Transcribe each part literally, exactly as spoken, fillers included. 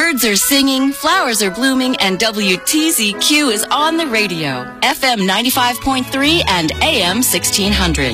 Birds are singing, flowers are blooming, and W T Z Q is on the radio. F M ninety-five point three and A M sixteen hundred.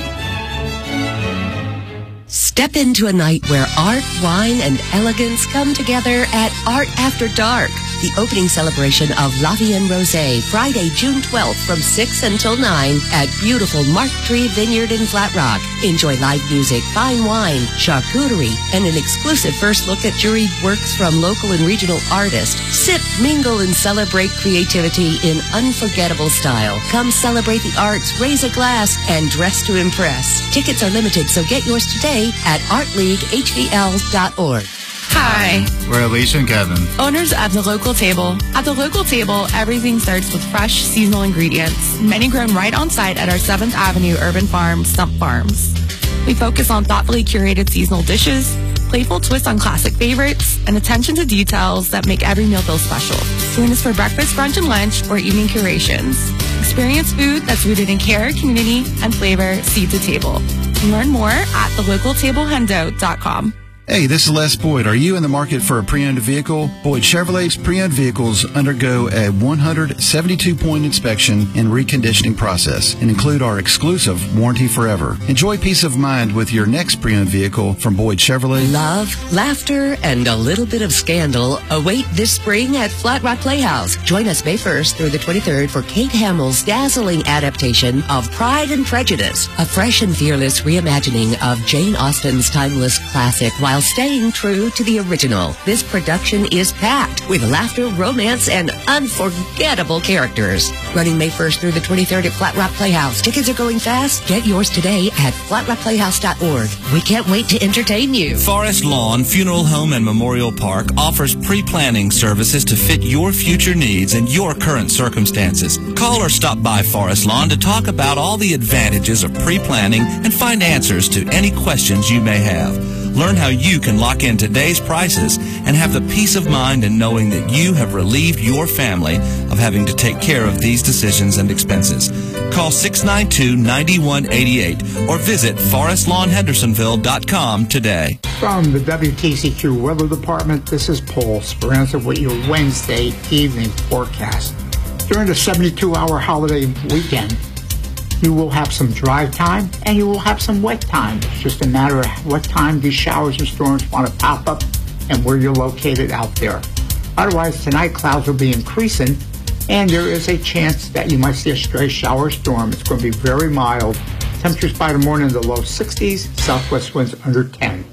Step into a night where art, wine, and elegance come together at Art After Dark, the opening celebration of La Vie en Rosé, Friday, June twelfth from six until nine at beautiful Mark Tree Vineyard in Flat Rock. Enjoy live music, fine wine, charcuterie, and an exclusive first look at juried works from local and regional artists. Sip, mingle, and celebrate creativity in unforgettable style. Come celebrate the arts, raise a glass, and dress to impress. Tickets are limited, so get yours today at art league h v l dot org. Hi. We're Alicia and Kevin, owners of The Local Table. At The Local Table, everything starts with fresh, seasonal ingredients, many grown right on site at our seventh Avenue Urban Farm, Stump Farms. We focus on thoughtfully curated seasonal dishes, playful twists on classic favorites, and attention to details that make every meal feel special. Join us for breakfast, brunch, and lunch, or evening curations. Experience food that's rooted in care, community, and flavor, seat to table. Learn more at the local table hundo dot com. Hey, this is Les Boyd. Are you in the market for a pre-owned vehicle? Boyd Chevrolet's pre-owned vehicles undergo a one hundred seventy-two point inspection and reconditioning process and include our exclusive Warranty Forever. Enjoy peace of mind with your next pre-owned vehicle from Boyd Chevrolet. Love, laughter, and a little bit of scandal await this spring at Flat Rock Playhouse. Join us May first through the twenty-third for Kate Hamill's dazzling adaptation of Pride and Prejudice, a fresh and fearless reimagining of Jane Austen's timeless classic while staying true to the original. This production is packed with laughter, romance, and unforgettable characters. Running May first through the twenty-third at Flat Rock Playhouse. Tickets are going fast. Get yours today at flat rock playhouse dot org. We can't wait to entertain you. Forest Lawn Funeral Home and Memorial Park offers pre-planning services to fit your future needs and your current circumstances. Call or stop by Forest Lawn to talk about all the advantages of pre-planning and find answers to any questions you may have. Learn how you can lock in today's prices and have the peace of mind in knowing that you have relieved your family of having to take care of these decisions and expenses. Call six nine two, nine one eight eight or visit forest lawn hendersonville dot com today. From the W T C Q Weather Department, this is Paul Speranza with your Wednesday evening forecast. During the seventy-two hour holiday weekend, you will have some dry time and you will have some wet time. It's just a matter of what time these showers and storms want to pop up and where you're located out there. Otherwise, tonight clouds will be increasing and there is a chance that you might see a stray shower or storm. It's going to be very mild. Temperatures by the morning in the low sixties, southwest winds under ten.